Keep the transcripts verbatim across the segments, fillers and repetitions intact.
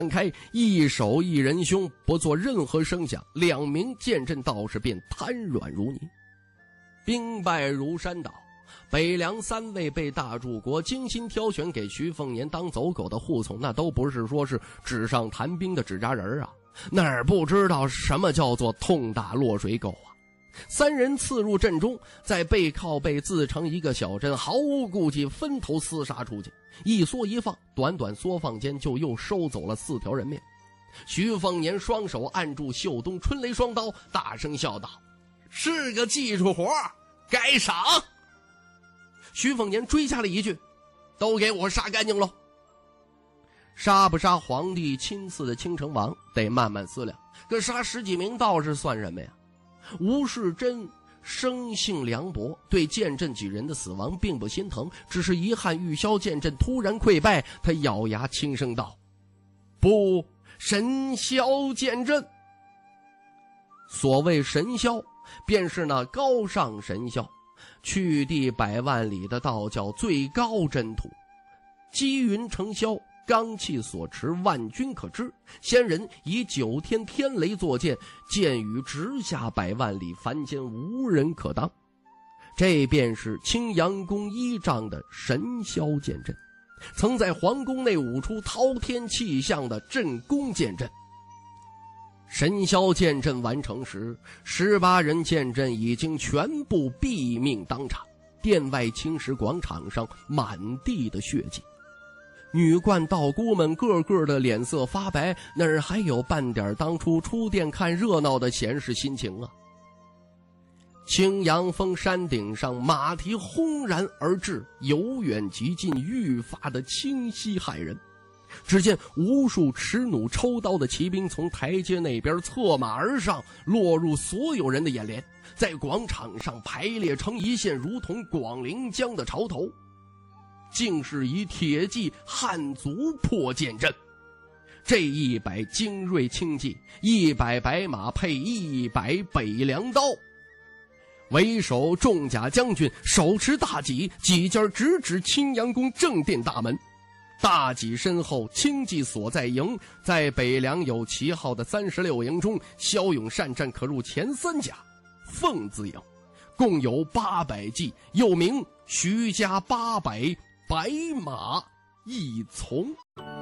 开，一手一人胸，不做任何声响，两名剑阵道士便瘫软如泥。兵败如山倒，北凉三位被大柱国精心挑选给徐凤年当走狗的护从，那都不是说是纸上谈兵的纸扎人啊，哪儿不知道什么叫做痛打落水狗啊。三人刺入阵中，在背靠背自成一个小阵，毫无顾忌分头厮杀出去，一缩一放，短短缩放间就又收走了四条人命。徐凤年双手按住袖东春雷双刀，大声笑道：是个技术活，该赏。徐凤年追加了一句：都给我杀干净喽。杀不杀皇帝亲赐的青城王得慢慢思量，可杀十几名道士算什么呀？吴世贞生性凉薄，对剑阵几人的死亡并不心疼，只是遗憾玉箫剑阵突然溃败。他咬牙轻声道：不，神霄剑阵。所谓神霄，便是那高尚神霄，去地百万里的道教最高真土，积云成霄，罡气所持，万军可知。仙人以九天天雷作剑，剑雨直下百万里，凡间无人可当。这便是青阳宫依仗的神霄剑阵，曾在皇宫内舞出滔天气象的镇宫剑阵。神霄剑阵完成时，十八人剑阵已经全部毙命当场，殿外青石广场上满地的血迹。女冠道姑们个个的脸色发白，哪儿还有半点当初出殿看热闹的闲适心情啊？青阳峰山顶上，马蹄轰然而至，由远及近，愈发的清晰骇人。只见无数持弩抽刀的骑兵从台阶那边策马而上，落入所有人的眼帘，在广场上排列成一线，如同广陵江的潮头。竟是以铁骑汉族破剑阵，这一百精锐轻骑，一百白马配一百北凉刀，为首重甲将军手持大戟，戟尖直指青阳宫正殿大门。大戟身后轻骑所在营，在北凉有旗号的三十六营中，骁勇善战可入前三甲。凤字营共有八百骑，又名徐家八百白马一从。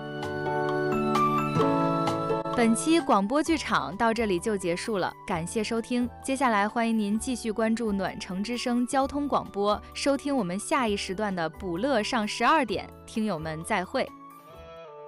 本期广播剧场到这里就结束了，感谢收听。接下来欢迎您继续关注暖城之声交通广播，收听我们下一时段的补乐上十二点。听友们再会。